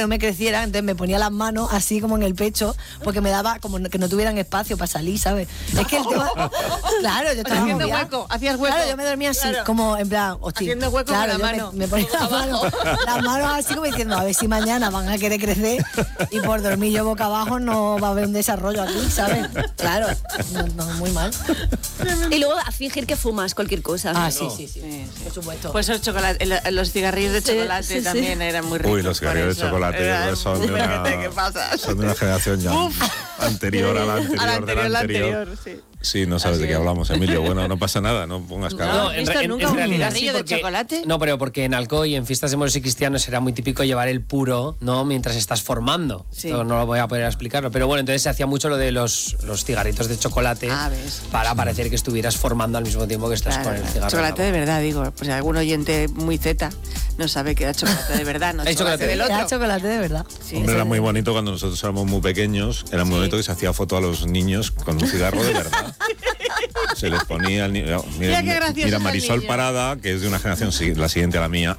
no me creciera, entonces me ponía las manos así como en el pecho, porque me daba como que no tuvieran espacio para salir, ¿sabes? Es que el tema... Claro, yo estaba haciendo hueco, hacías hueco. Claro, yo me dormía así, como en plan, hostia. Haciendo hueco claro, con la mano. Me ponía las manos así como diciendo, a ver si mañana van a querer crecer y por dormir yo boca abajo no va a haber un desarrollo aquí, ¿sabes? Claro, no, muy mal. Y luego a fingir que fumas cualquier cosa. Ah, sí, por supuesto. Pues los cigarrillos de chocolate también eran muy ricos. Uy, los cigarrillos de chocolate son de una generación ya anterior a la anterior. Sí, no sabes de qué hablamos, Emilio. Bueno, no pasa nada, no pongas cara. No, en realidad sí, de chocolate. No, pero porque en Alcoy, en fiestas de moros y cristianos, era muy típico llevar el puro, ¿no? Mientras estás formando. Sí. Esto no lo voy a poder explicarlo. Pero bueno, entonces se hacía mucho lo de los cigarritos de chocolate para parecer que estuvieras formando al mismo tiempo que estás con el cigarro. Chocolate de verdad, digo. Pues algún oyente muy zeta no sabe que era chocolate de verdad, no chocolate del otro. Era chocolate de verdad. Sí, hombre, era muy bonito cuando nosotros éramos muy pequeños. Era muy bonito que se hacía foto a los niños con un cigarro de verdad. Se les ponía al niño. Mira Marisol Parada, que es de una generación la siguiente a la mía.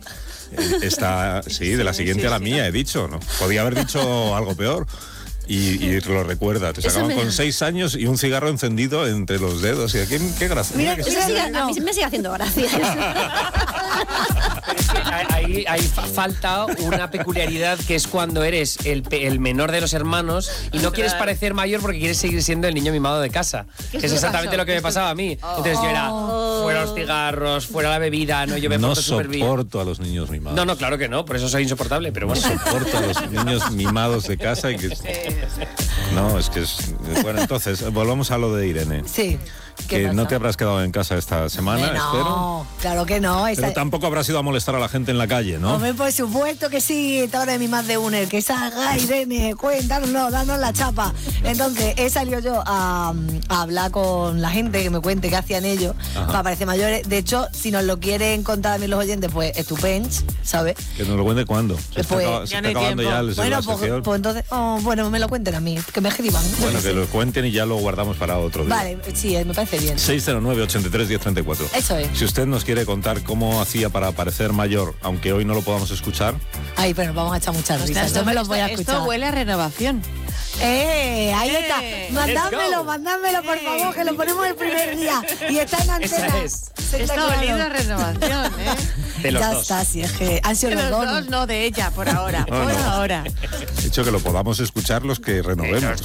De la siguiente a la mía, he dicho. ¿No? Podía haber dicho algo peor. Y lo recuerda. Te sacaban con 6 años y un cigarro encendido entre los dedos. Y qué gracia. Mira, a mí me sigue haciendo gracia. Ahí falta una peculiaridad, que es cuando eres el menor de los hermanos y no quieres parecer mayor porque quieres seguir siendo el niño mimado de casa. Que es exactamente lo que me pasaba a mí. Entonces yo era fuera los cigarros, fuera la bebida, yo me porto súper bien. No soporto a los niños mimados. No, claro que no, por eso soy insoportable, pero bueno. No soporto a los niños mimados de casa y que... No, es que es... Bueno, entonces, volvamos a lo de Irene. Sí. Que no te habrás quedado en casa esta semana, espero. No, claro que no. Pero tampoco habrás ido a molestar a la gente en la calle, ¿no? Hombre, por supuesto que sí. Esta hora de mi más de uno. Que salga Irene, cuéntanos, danos la chapa. Entonces, he salido yo a hablar con la gente, que me cuente qué hacían ellos para parecer mayores. De hecho, si nos lo quieren contar a mí los oyentes, pues estupendo, ¿sabes? Que nos lo cuente cuándo. Se está acabando ya la sección. Pues entonces, me lo cuenten a mí, que me escriban. Bueno, que lo cuenten y ya lo guardamos para otro día. Vale, sí, me parece bien. 609-83-1034. Eso es. Si usted nos quiere contar cómo hacía para parecer mayor, aunque hoy no lo podamos escuchar. Ay, pero vamos a echar muchas risas. Yo me los voy a escuchar. Esto huele a renovación. Ahí está. Mándamelo, por favor, que lo ponemos el primer día. Y está en antena. Está oliendo a renovación, De los ya dos. Está, si es que han sido de los dos. No, de ella, por ahora. No, por no. ahora. He dicho que lo podamos escuchar los que renovemos.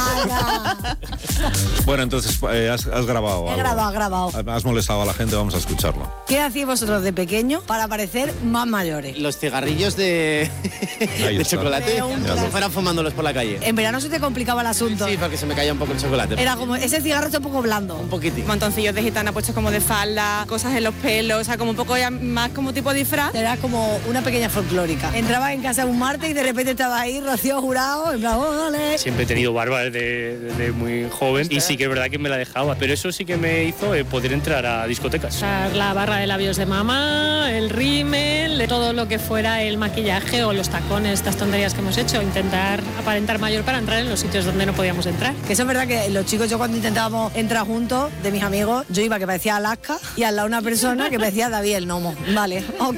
Bueno, entonces, has grabado He algo. grabado. Has molestado a la gente, vamos a escucharlo. ¿Qué hacíais vosotros de pequeño para parecer más mayores? Los cigarrillos de chocolate, como fueran fumándolos por la calle. En verano se te complicaba el asunto. Sí, porque se me caía un poco el chocolate. Era como, ese cigarro está un poco blando. Un poquitín. Montoncillos de gitana puestos como de falda, cosas en los pelos, o sea, como un poco ya más como tipo disfraz. Era como una pequeña folclórica. Entrabas en casa un martes y de repente estabas ahí, Rocío Jurado, en plan, ¡ole! Siempre he tenido barba desde muy joven y sí que es verdad que me la dejaba, pero eso sí que me hizo poder entrar a discotecas. La barra de labios de mamá, el rímel, todo lo que fuera el maquillaje o los tacones, estas tonterías que hemos hecho, intentar aparentar mayor para entrar en los sitios donde no podíamos entrar. Que eso es verdad que los chicos, yo cuando intentábamos entrar juntos, de mis amigos, yo iba que parecía Alaska y al lado una persona que parecía David el Nomo. Vale, ok.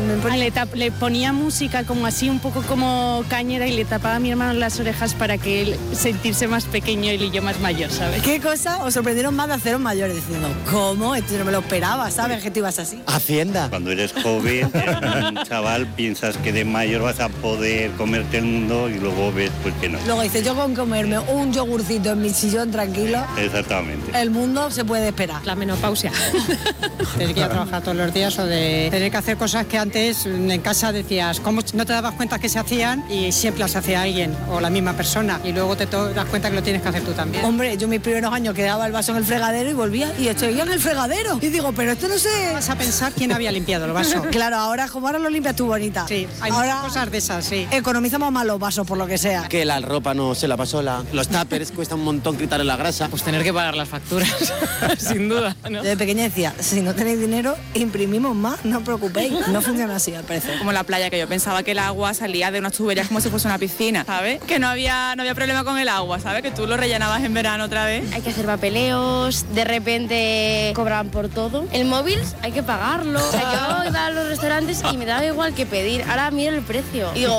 Le ponía música como así, un poco como cañera y le tapaba a mi hermano las orejas para que él sentirse más pequeño y yo más mayor, ¿sabes? ¿Qué cosa os sorprendieron más de haceros mayores? Diciendo, ¿cómo? Esto no me lo esperaba, ¿sabes? Que tú ibas así. Hacienda. Cuando eres joven, un chaval, piensas que de mayor vas a poder comerte el mundo y luego ves pues que no. Luego dices, yo con comerme un yogurcito en mi sillón tranquilo, Exactamente. el mundo se puede esperar. La menopausia. Tener que ir a trabajar todos los días o de tener que hacer cosas que antes en casa decías, ¿cómo no te dabas cuenta que se hacían? Y siempre las hacía alguien o la misma persona y luego te das cuenta que lo tienes que hacer tú también. Hombre, yo mis primeros años quedaba el vaso en el fregadero y volvía y estoy en el fregadero. Y digo, pero esto no sé... Vas a pensar quién había limpiado el vaso. Claro, ahora como ahora lo limpias tú, bonita. Sí, hay ahora muchas cosas de esas, sí. Economizamos más los vasos por lo que sea. Que la ropa no se la pasó, los tuppers cuesta un montón quitarle la grasa. Pues tener que pagar las facturas, sin duda, ¿no? De pequeña decía, si no tenéis dinero, imprimimos más, no os preocupéis. No funciona así, al parecer. Como la playa, que yo pensaba que el agua salía de unas tuberías como si fuese una piscina, ¿sabes? Que no había problema con el agua, ¿sabes? Que tú lo rellenabas en verano otra vez. Hay que hacer papeleos, de repente cobran por todo. El móvil hay que pagarlo. O sea, yo iba a los restaurantes y me daba igual que pedir. Ahora miro el precio. Y digo,